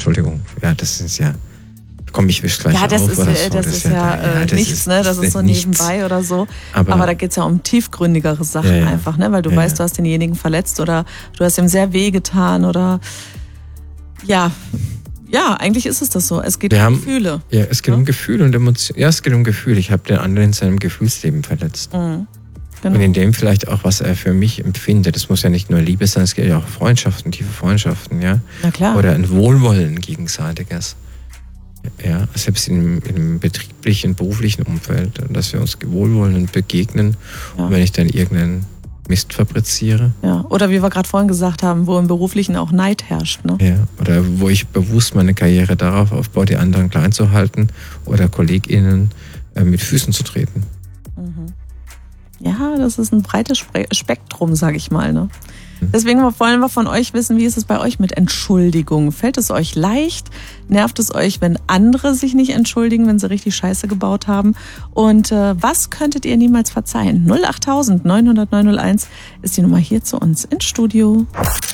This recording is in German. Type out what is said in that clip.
Entschuldigung, ja, das ist ja, komm, ich wisch gleich ja, das auf ist, oder so. das ist ja nichts, ne? Das ist so nebenbei oder so. Aber da geht's ja um tiefgründigere Sachen einfach, ne? Weil du weißt, du hast denjenigen verletzt oder du hast ihm sehr wehgetan oder ja, eigentlich ist es das so. Es geht um Gefühle. Ja, es geht um Gefühle und Emotionen. Ja, es geht um Gefühle. Ich habe den anderen in seinem Gefühlsleben verletzt. Mhm. Genau. Und in dem vielleicht auch, was er für mich empfindet. Das muss ja nicht nur Liebe sein, es geht ja auch Freundschaften, tiefe Freundschaften, ja. Na klar. Oder ein Wohlwollen gegenseitiges. Ja, selbst im betrieblichen, beruflichen Umfeld, dass wir uns wohlwollend begegnen. Ja. Und wenn ich dann irgendeinen Mist fabriziere. Ja, oder wie wir gerade vorhin gesagt haben, wo im Beruflichen auch Neid herrscht. Ne? Ja, oder wo ich bewusst meine Karriere darauf aufbaue, die anderen klein zu halten oder KollegInnen mit Füßen zu treten. Mhm. Ja, das ist ein breites Spektrum, sag ich mal. Ne? Deswegen wollen wir von euch wissen, wie ist es bei euch mit Entschuldigung? Fällt es euch leicht? Nervt es euch, wenn andere sich nicht entschuldigen, wenn sie richtig Scheiße gebaut haben? Und was könntet ihr niemals verzeihen? 08000 900 901 ist die Nummer hier zu uns ins Studio.